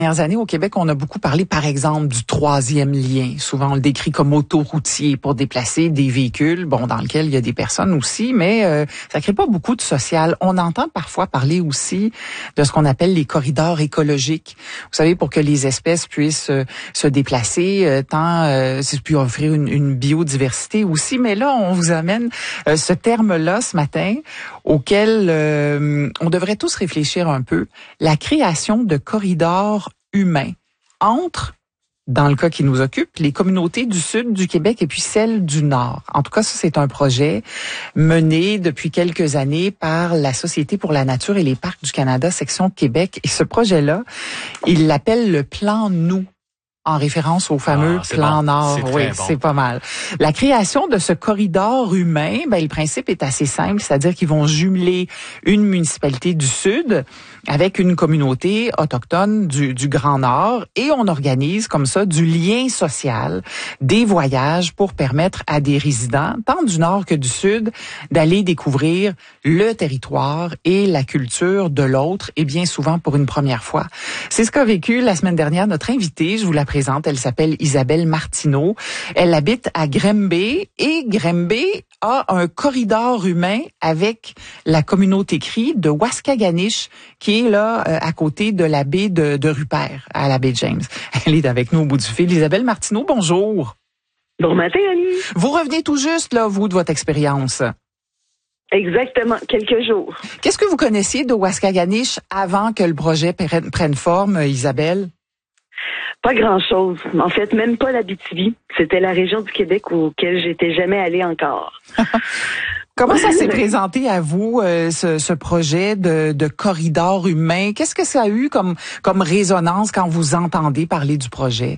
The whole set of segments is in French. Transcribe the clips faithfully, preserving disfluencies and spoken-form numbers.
Dernières années, au Québec, on a beaucoup parlé, par exemple, du troisième lien. Souvent, on le décrit comme autoroutier pour déplacer des véhicules, bon, dans lequel il y a des personnes aussi, mais euh, ça crée pas beaucoup de social. On entend parfois parler aussi de ce qu'on appelle les corridors écologiques. Vous savez, pour que les espèces puissent euh, se déplacer, euh, tant euh, c'est puis offrir une, une biodiversité aussi. Mais là, on vous amène euh, ce terme-là ce matin, auquel euh, on devrait tous réfléchir un peu. La création de corridors humains entre, dans le cas qui nous occupe, les communautés du sud du Québec et puis celles du nord. En tout cas, ça, c'est un projet mené depuis quelques années par la Société pour la nature et les parcs du Canada, section Québec. Et ce projet-là, il l'appelle le Plan Nous, en référence au fameux ah, plan bon. Nord. C'est oui, bon. c'est pas mal. La création de ce corridor humain, ben, le principe est assez simple, c'est-à-dire qu'ils vont jumeler une municipalité du Sud avec une communauté autochtone du, du Grand Nord et on organise comme ça du lien social, des voyages pour permettre à des résidents, tant du Nord que du Sud, d'aller découvrir le territoire et la culture de l'autre et bien souvent pour une première fois. C'est ce qu'a vécu la semaine dernière notre invitée, je vous la présente, elle s'appelle Isabelle Martineau. Elle habite à Granby et Granby a un corridor humain avec la communauté crie de Waskaganish qui est là euh, à côté de la baie de, de Rupert, à la baie James. Elle est avec nous au bout du fil. Isabelle Martineau, bonjour. Bon matin, Annie. Vous revenez tout juste, là, vous, de votre expérience. Exactement, quelques jours. Qu'est-ce que vous connaissiez de Waskaganish avant que le projet prenne forme, Isabelle? Pas grand-chose. En fait, même pas l'Abitibi. C'était la région du Québec auquel j'étais jamais allée encore. Comment ça s'est présenté à vous, euh, ce, ce projet de, de corridor humain? Qu'est-ce que ça a eu comme, comme résonance quand vous entendez parler du projet?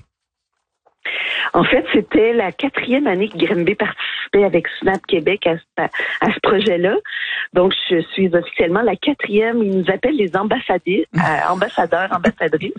En fait, c'était la quatrième année que Granby participait avec SNAP Québec à, à, à ce projet-là. Donc, je suis officiellement la quatrième. Ils nous appellent les ambassadeurs, euh, ambassadeurs, ambassadrices.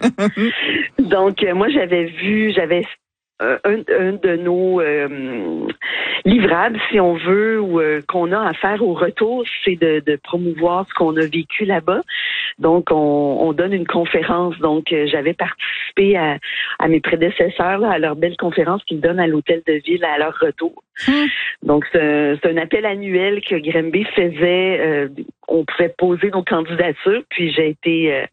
Donc, euh, moi, j'avais vu, j'avais euh, un, un de nos euh, livrables, si on veut, ou euh, qu'on a à faire au retour, c'est de, de promouvoir ce qu'on a vécu là-bas. Donc, on, on donne une conférence. Donc, euh, j'avais participé à, à mes prédécesseurs, là, à leur belle conférence qu'ils donnent à l'hôtel de ville à leur retour. Hum. Donc, c'est, c'est un appel annuel que Granby faisait. Euh, on pouvait poser nos candidatures, puis j'ai été... Euh,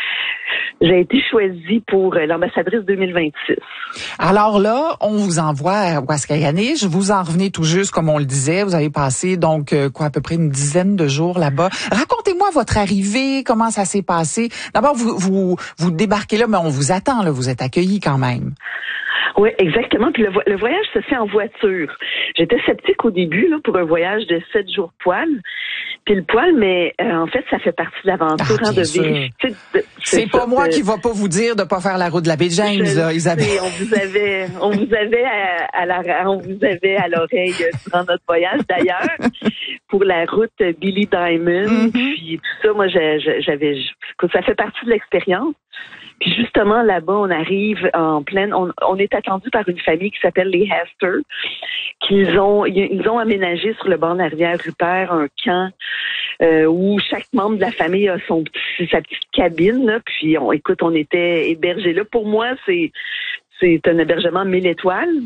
J'ai été choisie pour l'ambassadrice deux mille vingt-six. Alors là, on vous envoie à Waskaganish. Vous en revenez tout juste, comme on le disait. Vous avez passé donc quoi, à peu près une dizaine de jours là-bas. Racontez-moi votre arrivée, comment ça s'est passé. D'abord, vous vous vous débarquez là, mais on vous attend là. Vous êtes accueillis quand même. Oui, exactement. Puis le, vo- le voyage se fait en voiture. J'étais sceptique au début là, pour un voyage de sept jours poil. Puis le poil, mais euh, en fait, ça fait partie de l'aventure ah, hein, de sûr. vérifier. C'est, c'est pas ça, moi de... qui va pas vous dire de pas faire la route de la baie James, là, Isabelle. Sais, on vous avait, on vous avait à, à la, on vous avait à l'oreille durant notre voyage d'ailleurs pour la route Billy Diamond. Mm-hmm. Puis tout ça, moi, j'avais, ça fait partie de l'expérience. Puis justement, là-bas, on arrive en pleine... On, on est attendu par une famille qui s'appelle les Hester, qu'ils ont ils ont aménagé sur le bord de la rivière Rupert un camp euh, où chaque membre de la famille a son petit, sa petite cabine. Là, puis, on, écoute, on était hébergés là. Pour moi, c'est c'est un hébergement mille étoiles.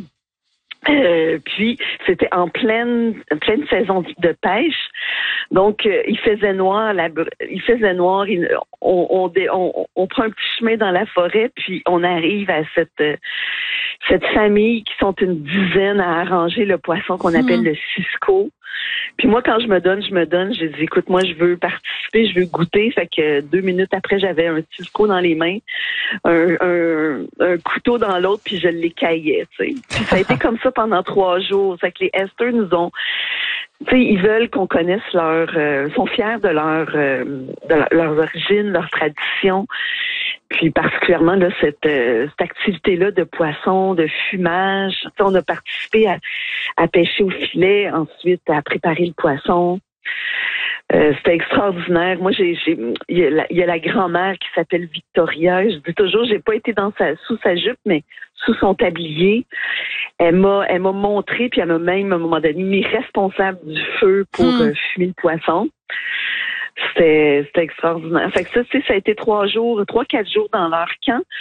Euh, puis c'était en pleine pleine saison de pêche, donc euh, il faisait noir, la, il faisait noir. Il, on, on, on, on prend un petit chemin dans la forêt, puis on arrive à cette cette famille qui sont une dizaine à arranger le poisson qu'on appelle mmh. le cisco. Puis moi, quand je me donne, je me donne. J'ai dit, écoute, moi, je veux participer, je veux goûter. Fait que deux minutes après, j'avais un cisco dans les mains, un, un, un couteau dans l'autre, puis je l'écaillais, tu sais. Puis ça a été comme ça pendant trois jours. Fait que les Esther nous ont... Tu sais, ils veulent qu'on connaisse leur... Euh, sont fiers de leur, euh, de leur, leurs origines, leurs traditions. Puis particulièrement là, cette, euh, cette activité-là de poisson, de fumage. Tu sais, on a participé à, à pêcher au filet, ensuite à préparer le poisson. Euh, c'était extraordinaire. Moi, j'ai, j'ai, il y a la, il y a la grand-mère qui s'appelle Victoria. Je dis toujours, j'ai pas été dans sa, sous sa jupe, mais sous son tablier. Elle m'a, elle m'a montré, puis elle m'a même, à un moment donné, mis responsable du feu pour mmh. euh, fumer le poisson. C'était, c'était extraordinaire. Fait que ça, tu sais, ça a été trois jours, trois, quatre jours dans leur camp.